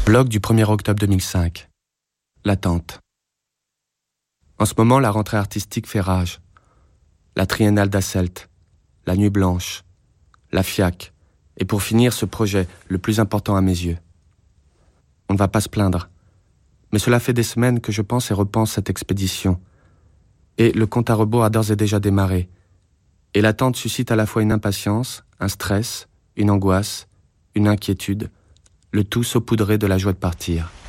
Blog du 1er octobre 2005. L'attente. En ce moment, la rentrée artistique fait rage. La triennale d'Asselt, la nuit blanche, la FIAC, et pour finir, ce projet, le plus important à mes yeux. On ne va pas se plaindre. Mais cela fait des semaines que je pense et repense cette expédition. Et le compte à rebours a d'ores et déjà démarré. Et l'attente suscite à la fois une impatience, un stress, une angoisse, une inquiétude, le tout saupoudré de la joie de partir.